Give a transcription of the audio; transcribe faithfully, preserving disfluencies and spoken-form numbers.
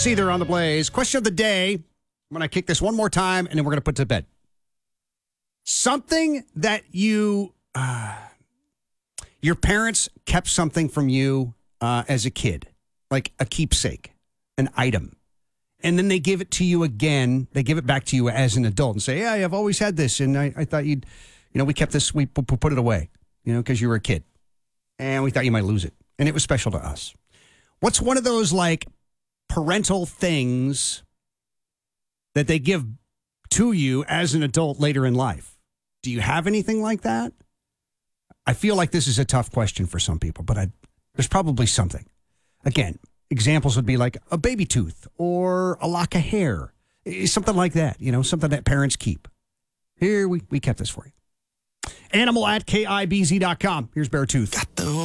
Seether on the Blaze. Question of the day. I'm going to kick this one more time, and then we're going to put it to bed. Something that you, uh, your parents kept something from you uh, as a kid, like a keepsake, an item. And then they give it to you again. They give it back to you as an adult and say, yeah, I've always had this. And I, I thought you'd, you know, we kept this, we p- p- put it away, you know, because you were a kid. And we thought you might lose it. And it was special to us. What's one of those, like, parental things that they give to you as an adult later in life? Do you have anything like that? I feel like this is a tough question for some people, but I, there's probably something. Again, examples would be like a baby tooth or a lock of hair, something like that, you know, something that parents keep. Here, we, we kept this for you. Animal at K I B Z dot com. Here's Beartooth. Got the